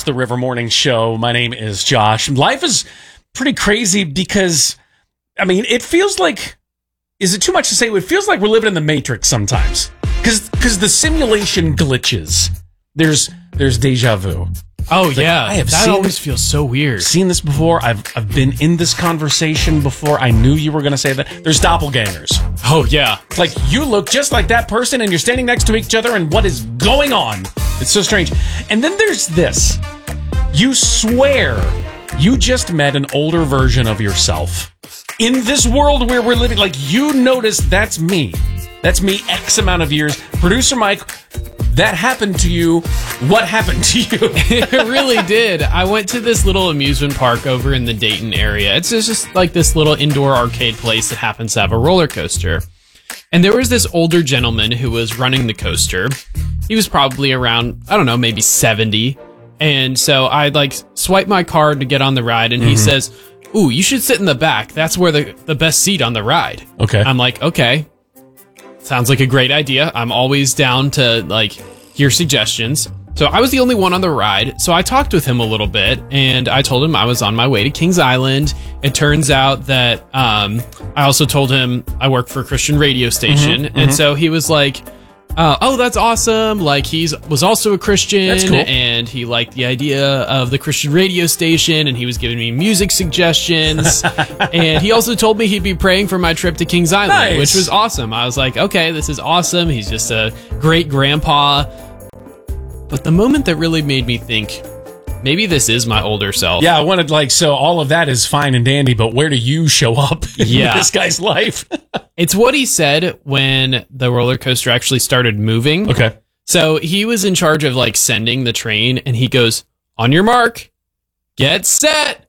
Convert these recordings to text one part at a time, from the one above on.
Across the River Morning Show. My name is Josh. Life is pretty crazy because, I mean, it feels like, is it too much to say? It feels like we're living in the Matrix sometimes. Because the simulation glitches. There's deja vu. Oh, Like, yeah. I have that seen, always feels so weird. Seen this before. I've been in this conversation before. I knew you were going to say that. There's doppelgangers. Oh, yeah. Like, you look just like that person and you're standing next to each other, and what is going on? It's so strange. And then there's this. You swear you just met an older version of yourself. In this world where we're living, like, you notice that's me. That's me X amount of years. Producer Mike, that happened to you. What happened to you? It really did. I went to this little amusement park over in the Dayton area. It's just like this little indoor arcade place that happens to have a roller coaster. And there was this older gentleman who was running the coaster. He was probably around, I don't know, maybe 70. And so I swipe my card to get on the ride, and he says, "Ooh, you should sit in the back. That's where the best seat on the ride." Okay. I'm like, okay. Sounds like a great idea. I'm always down to hear suggestions. So I was the only one on the ride. So I talked with him a little bit, and I told him I was on my way to Kings Island. It turns out that I also told him I work for a Christian radio station. And so he was like, oh, that's awesome. Like, was also a Christian. That's cool. And he liked the idea of the Christian radio station, and he was giving me music suggestions. And he also told me he'd be praying for my trip to Kings Island, Nice. which was awesome. I was like, okay, this is awesome. He's just a great grandpa. But the moment that really made me think, maybe this is my older self. Yeah, I wanted, so all of that is fine and dandy, but where do you show up in this guy's life? It's what he said when the roller coaster actually started moving. Okay. So he was in charge of sending the train, and he goes, "On your mark, get set,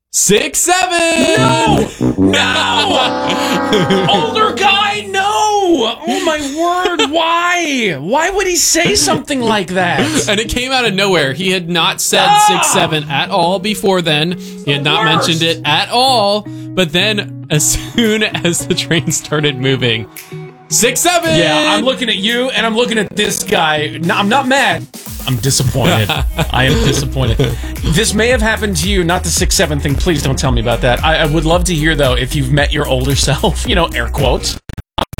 6, 7." No! Older guy, no! Oh my word, why? Why would he say something like that? And it came out of nowhere. He had not said 6, 7 at all before then. He had not mentioned it at all. But then, as soon as the train started moving, 6, 7! Yeah, I'm looking at you, and I'm looking at this guy. No, I'm not mad. I'm disappointed. I am disappointed. This may have happened to you, not the 6, 7 thing. Please don't tell me about that. I would love to hear, though, if you've met your older self, air quotes.